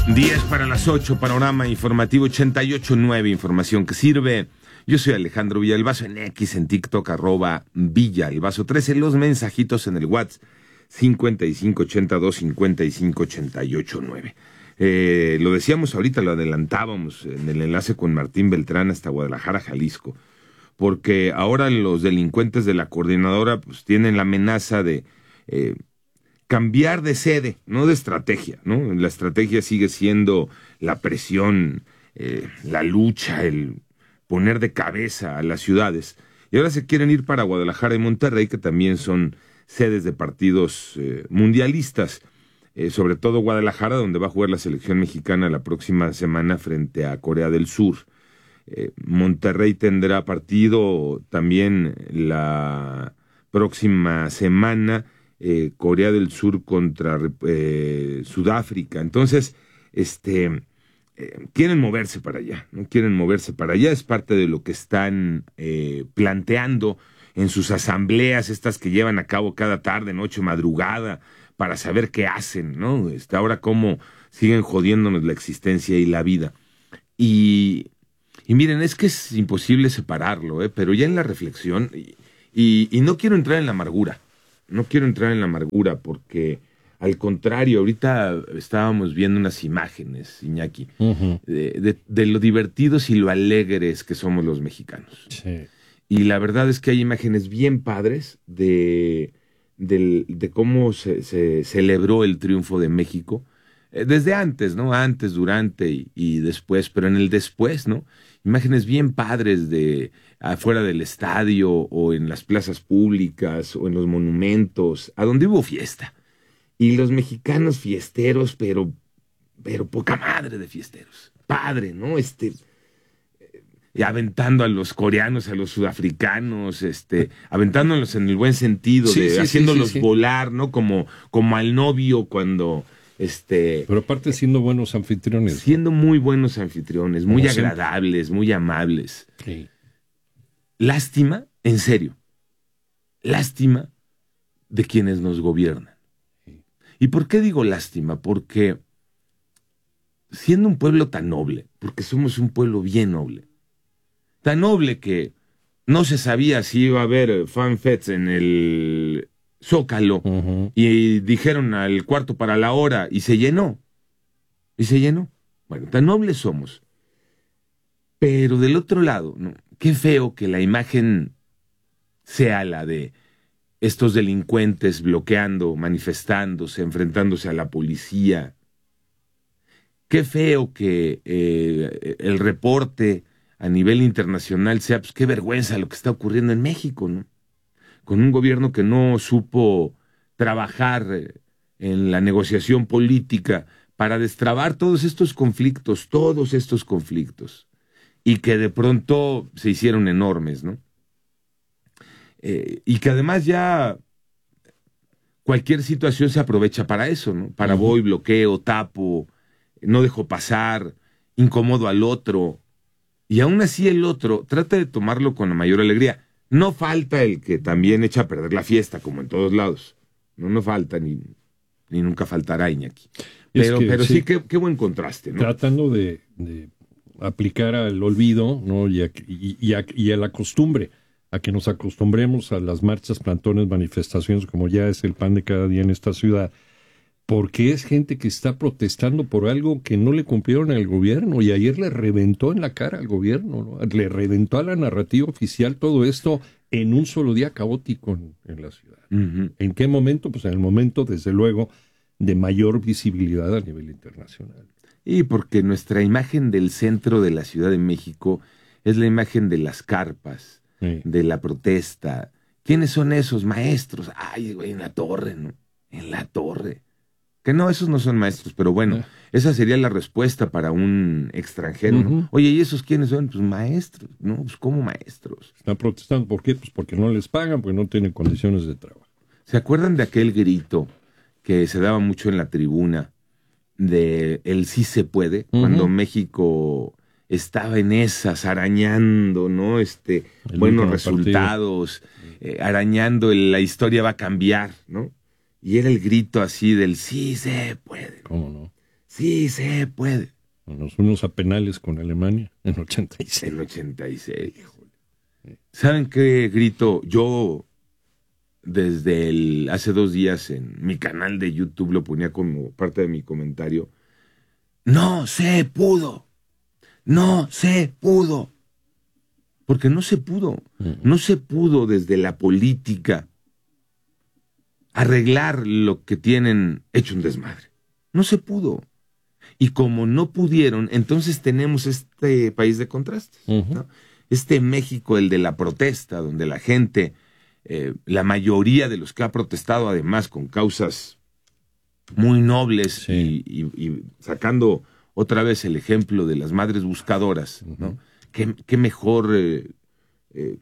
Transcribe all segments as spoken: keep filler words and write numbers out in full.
diez para las ocho, panorama informativo ochenta y ocho punto nueve, información que sirve. Yo soy Alejandro Villalbazo, en X, en TikTok, arroba Villalbazo trece, los mensajitos en el WhatsApp cincuenta y cinco ochenta y dos cincuenta y cinco ochenta y ocho nueve. Eh, lo decíamos ahorita, lo adelantábamos en el enlace con Martín Beltrán hasta Guadalajara, Jalisco, porque ahora los delincuentes de la coordinadora pues tienen la amenaza de eh, cambiar de sede, no de estrategia, ¿no? La estrategia sigue siendo la presión, eh, la lucha, el poner de cabeza a las ciudades. Y ahora se quieren ir para Guadalajara y Monterrey, que también son sedes de partidos eh, mundialistas, eh, sobre todo Guadalajara, donde va a jugar la selección mexicana la próxima semana frente a Corea del Sur. Eh, Monterrey tendrá partido también la próxima semana, eh, Corea del Sur contra eh, Sudáfrica. Entonces, este... Eh, quieren moverse para allá, ¿no? Quieren moverse para allá, es parte de lo que están eh, planteando en sus asambleas, estas que llevan a cabo cada tarde, noche, madrugada, para saber qué hacen, ¿no? Este, ahora cómo siguen jodiéndonos la existencia y la vida. Y, y miren, es que es imposible separarlo, ¿eh? Pero ya en la reflexión, y, y, y no quiero entrar en la amargura, no quiero entrar en la amargura porque... Al contrario, ahorita estábamos viendo unas imágenes, Iñaki, uh-huh. de, de, de lo divertidos y lo alegres que somos los mexicanos. Sí. Y la verdad es que hay imágenes bien padres de, de, de cómo se, se celebró el triunfo de México, eh, desde antes, ¿no? Antes, durante y, y después, pero en el después, ¿no? Imágenes bien padres de afuera del estadio o en las plazas públicas o en los monumentos, a donde hubo fiesta. Y los mexicanos fiesteros, pero, pero poca madre de fiesteros. Padre, ¿no? Este, eh, aventando a los coreanos, a los sudafricanos, este, aventándolos en el buen sentido, sí, de, sí, haciéndolos sí, sí, sí. volar, ¿no? Como, como al novio cuando, este. Pero aparte siendo buenos anfitriones. Siendo muy buenos anfitriones, muy como agradables, siempre. Muy amables. Sí. Lástima, en serio, lástima de quienes nos gobiernan. ¿Y por qué digo lástima? Porque siendo un pueblo tan noble, porque somos un pueblo bien noble, tan noble que no se sabía si iba a haber fanfests en el Zócalo, uh-huh. y dijeron al cuarto para la hora y se llenó, y se llenó. Bueno, tan nobles somos. Pero del otro lado, ¿no? Qué feo que la imagen sea la de estos delincuentes bloqueando, manifestándose, enfrentándose a la policía. Qué feo que eh, el reporte a nivel internacional sea, pues qué vergüenza lo que está ocurriendo en México, ¿no? Con un gobierno que no supo trabajar en la negociación política para destrabar todos estos conflictos, todos estos conflictos, y que de pronto se hicieron enormes, ¿no? Eh, y que además ya cualquier situación se aprovecha para eso, ¿no? Para uh-huh. voy, bloqueo, tapo, no dejo pasar, incomodo al otro. Y aún así el otro trata de tomarlo con la mayor alegría. No falta el que también echa a perder la fiesta, como en todos lados. No, no falta, ni, ni nunca faltará, Iñaki. Pero, que, pero sí, sí qué, qué buen contraste, ¿no? Tratando de, de aplicar al olvido, ¿no? y, a, y, y, a, y a la costumbre. A que nos acostumbremos a las marchas, plantones, manifestaciones, como ya es el pan de cada día en esta ciudad, porque es gente que está protestando por algo que no le cumplieron al gobierno, y ayer le reventó en la cara al gobierno, ¿no? Le reventó a la narrativa oficial todo esto en un solo día caótico en, en la ciudad. Uh-huh. ¿En qué momento? Pues en el momento, desde luego, de mayor visibilidad a nivel internacional. Y porque nuestra imagen del centro de la Ciudad de México es la imagen de las carpas, sí. de la protesta. ¿Quiénes son esos maestros? Ay, güey, en la torre, ¿no? En la torre. Que no, esos no son maestros, pero bueno, uh-huh. esa sería la respuesta para un extranjero, uh-huh. ¿no? Oye, ¿y esos quiénes son? Pues maestros, ¿no? Pues ¿cómo maestros? Están protestando, ¿por qué? Pues porque no les pagan, porque no tienen condiciones de trabajo. ¿Se acuerdan de aquel grito que se daba mucho en la tribuna de el sí se puede? Uh-huh. Cuando México estaba en esas, arañando, ¿no? Este, el buenos resultados, eh, arañando el, la historia va a cambiar, ¿no? Y era el grito así del sí se puede. ¿Cómo no? Sí se puede. Nos fuimos a penales con Alemania en ochenta y seis. En ochenta y seis. ¿Saben qué grito? Yo desde el, hace dos días en mi canal de YouTube lo ponía como parte de mi comentario. No se pudo. No se pudo. Porque no se pudo. No se pudo desde la política arreglar lo que tienen hecho un desmadre. No se pudo. Y como no pudieron, entonces tenemos este país de contrastes, uh-huh. ¿no? Este México, el de la protesta, donde la gente, eh, la mayoría de los que ha protestado, además con causas muy nobles, sí. y, y, y sacando otra vez el ejemplo de las madres buscadoras, uh-huh. ¿no? ¿Qué, qué mejor eh, eh,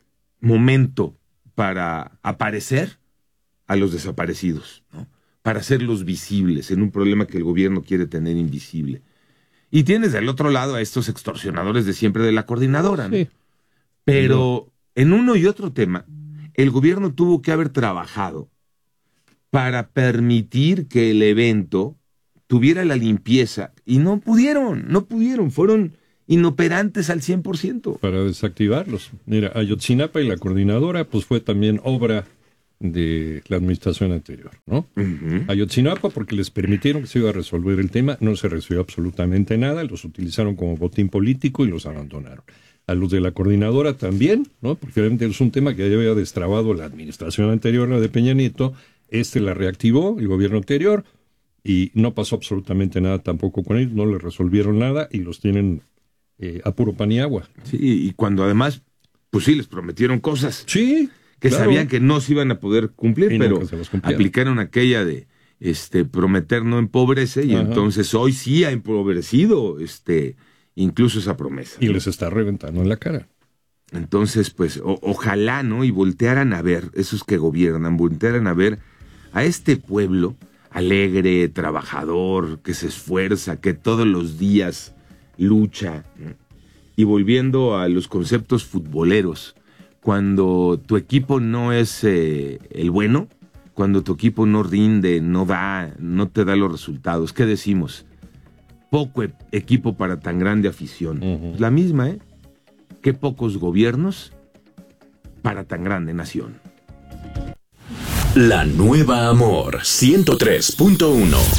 momento para aparecer a los desaparecidos, ¿no? Para hacerlos visibles en un problema que el gobierno quiere tener invisible. Y tienes del otro lado a estos extorsionadores de siempre de la coordinadora, ¿no? Sí. Pero sí. En uno y otro tema, el gobierno tuvo que haber trabajado para permitir que el evento tuviera la limpieza, y no pudieron, no pudieron, fueron inoperantes al cien por ciento. Para desactivarlos. Mira, Ayotzinapa y la coordinadora, pues fue también obra de la administración anterior, ¿no? Uh-huh. Ayotzinapa, porque les permitieron que se iba a resolver el tema, no se resolvió absolutamente nada, los utilizaron como botín político y los abandonaron. A los de la coordinadora también, ¿no? Porque obviamente es un tema que ya había destrabado la administración anterior, la de Peña Nieto, este la reactivó, el gobierno anterior, y no pasó absolutamente nada tampoco con ellos, no les resolvieron nada y los tienen eh, a puro pan y agua. Sí, y cuando además, pues sí, les prometieron cosas. Sí, que claro. Sabían que no se iban a poder cumplir, y pero aplicaron aquella de este prometer no empobrece, y Ajá. entonces hoy sí ha empobrecido este incluso esa promesa. Y ¿no? les está reventando en la cara. Entonces, pues, o, ojalá, ¿no? Y voltearan a ver, esos que gobiernan, voltearan a ver a este pueblo alegre, trabajador, que se esfuerza, que todos los días lucha, ¿no? Y volviendo a los conceptos futboleros, cuando tu equipo no es eh, el bueno, cuando tu equipo no rinde, no da, no te da los resultados, ¿qué decimos? Poco e- equipo para tan grande afición. Uh-huh. La misma, ¿eh? Qué pocos gobiernos para tan grande nación. La Nueva Amor ciento tres punto uno.